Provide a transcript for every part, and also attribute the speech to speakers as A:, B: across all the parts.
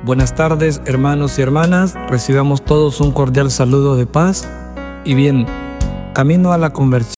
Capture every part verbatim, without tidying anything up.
A: Buenas tardes, hermanos y hermanas. Recibamos todos un cordial saludo de paz. Y bien, camino a la conversión.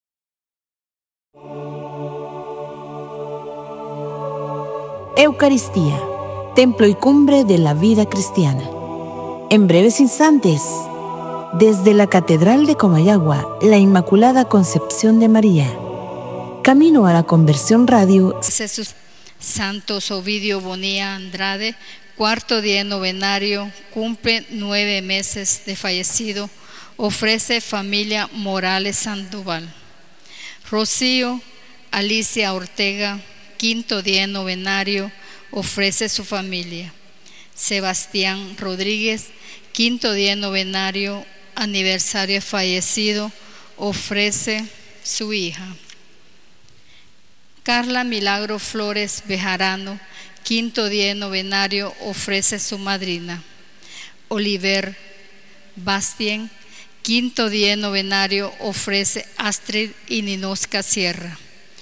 B: Eucaristía, templo y cumbre de la vida cristiana. En breves instantes, desde la Catedral de Comayagua, la Inmaculada Concepción de María. Camino a la Conversión Radio.
C: Jesús. Santos Ovidio Bonilla Andrade, cuarto día novenario, cumple nueve meses de fallecido, ofrece familia Morales Sandoval. Rocío Alicia Ortega, quinto día novenario, ofrece su familia. Sebastián Rodríguez, quinto día novenario, aniversario fallecido, ofrece su hija. Carla Milagro Flores Bejarano, quinto día novenario, ofrece su madrina. Oliver Bastien, quinto día novenario, ofrece Astrid y Ninosca Sierra.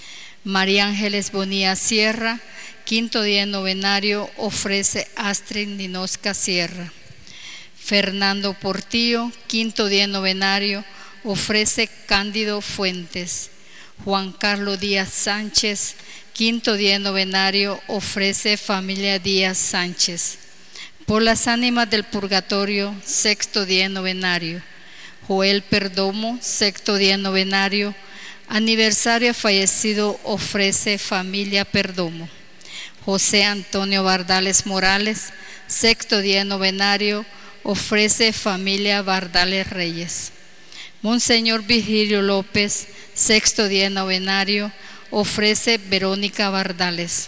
C: María Ángeles Bonilla Sierra, quinto día novenario, ofrece Astrid Ninosca Sierra. Fernando Portillo, quinto día novenario, ofrece Cándido Fuentes. Juan Carlos Díaz Sánchez, quinto día novenario, ofrece familia Díaz Sánchez. Por las ánimas del purgatorio, sexto día novenario. Joel Perdomo, sexto día novenario, aniversario fallecido, ofrece familia Perdomo. José Antonio Bardales Morales, sexto día novenario, ofrece familia Bardales Reyes. Monseñor Virgilio López, sexto día novenario, ofrece Verónica Bardales.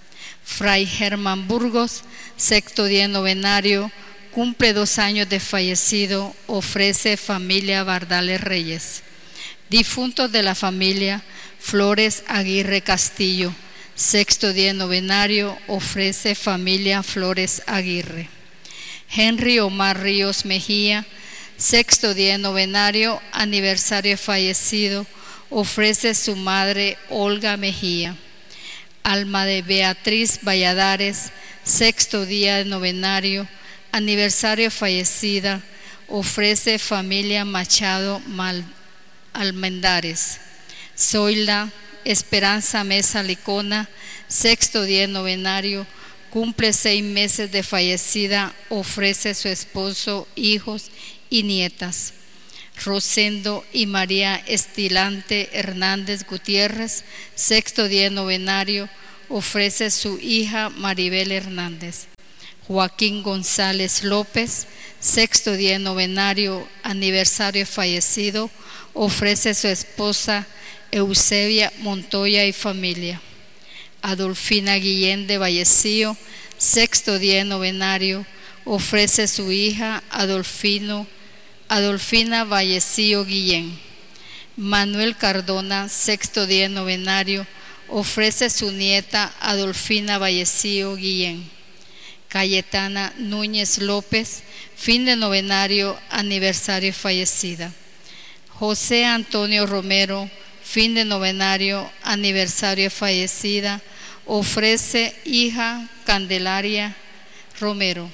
C: Fray Germán Burgos, sexto día novenario, cumple dos años de fallecido, ofrece familia Bardales Reyes. Difuntos de la familia Flores Aguirre Castillo, sexto día novenario, ofrece familia Flores Aguirre. Henry Omar Ríos Mejía, sexto día novenario, aniversario fallecido, ofrece su madre Olga Mejía. Alma de Beatriz Valladares, sexto día novenario, aniversario fallecida, ofrece familia Machado Mal Almendares. Zoila Esperanza Mesa Licona, sexto día novenario, cumple seis meses de fallecida, ofrece su esposo, hijos y nietas. Rosendo y María Estilante Hernández Gutiérrez, sexto día novenario, ofrece su hija Maribel Hernández. Joaquín González López, sexto día novenario, aniversario fallecido, ofrece su esposa Eusebia Montoya y familia. Adolfina Guillén de Vallecillo, sexto día novenario, ofrece su hija Adolfino Adolfina Vallecillo Guillén. Manuel Cardona, sexto día novenario, ofrece su nieta Adolfina Vallecillo Guillén. Cayetana Núñez López, fin de novenario, aniversario fallecida. José Antonio Romero, fin de novenario, aniversario fallecida, ofrece hija Candelaria Romero.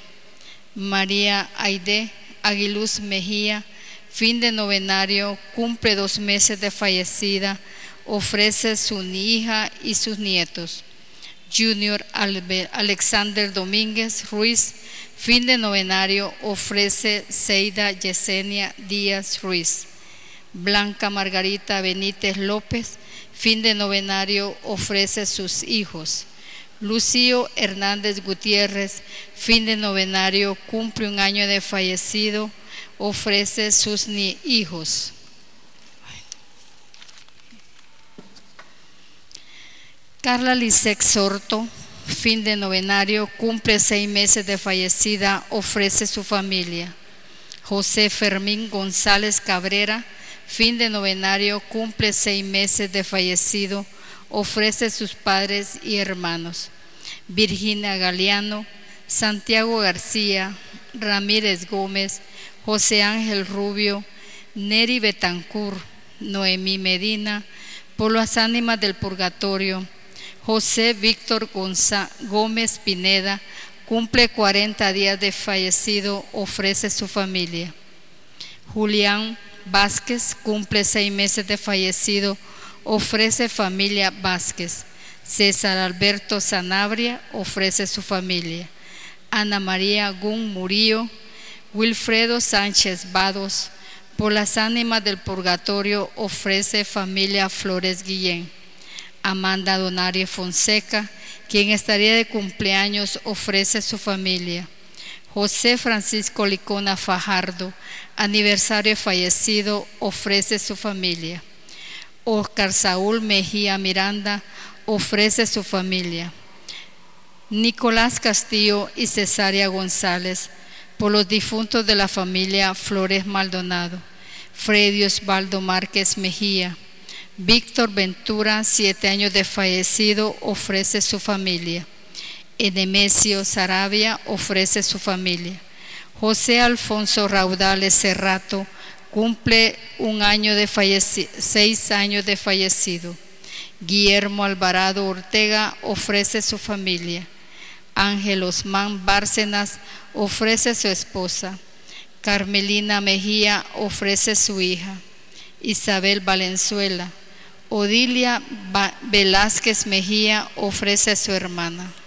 C: María Aide Aguiluz Mejía, fin de novenario, cumple dos meses de fallecida, ofrece su hija y sus nietos. Junior Alexander Domínguez Ruiz, fin de novenario, ofrece Seida Yesenia Díaz Ruiz. Blanca Margarita Benítez López, fin de novenario, ofrece sus hijos. Lucio Hernández Gutiérrez, fin de novenario, cumple un año de fallecido, ofrece sus hijos. Carla Lisek Sorto, fin de novenario, cumple seis meses de fallecida, ofrece su familia. José Fermín González Cabrera, fin de novenario, cumple seis meses de fallecido, ofrece sus padres y hermanos. Virginia Galeano, Santiago García, Ramírez Gómez, José Ángel Rubio, Neri Betancur, Noemí Medina, por las ánimas del purgatorio, José Víctor Gonzá, Gómez Pineda, cumple cuarenta días de fallecido, ofrece su familia. Julián Vázquez, cumple seis meses de fallecido, ofrece familia Vázquez. César Alberto Sanabria, ofrece su familia. Ana María Gun Murillo, Wilfredo Sánchez Vados, por las ánimas del purgatorio, ofrece familia Flores Guillén. Amanda Donario Fonseca, quien estaría de cumpleaños, ofrece su familia. José Francisco Licona Fajardo, aniversario fallecido, ofrece su familia. Oscar Saúl Mejía Miranda, ofrece su familia. Nicolás Castillo y Cesárea González, por los difuntos de la familia Flores Maldonado. Freddy Osvaldo Márquez Mejía. Víctor Ventura, siete años de fallecido, ofrece su familia. Enemesio Sarabia, ofrece su familia. José Alfonso Raudales Cerrato, cumple un año de fallecido, seis años de fallecido. Guillermo Alvarado Ortega, ofrece su familia. Ángel Osman Bárcenas, ofrece su esposa. Carmelina Mejía, ofrece su hija. Isabel Valenzuela. Odilia Velázquez Mejía, ofrece a su hermana.